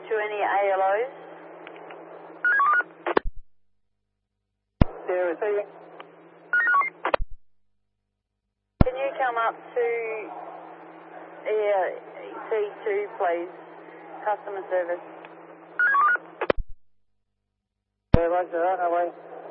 to any ALOs? Yeah, receiving. Can you come up to C2, please? Customer service. Yeah, roger that, no way.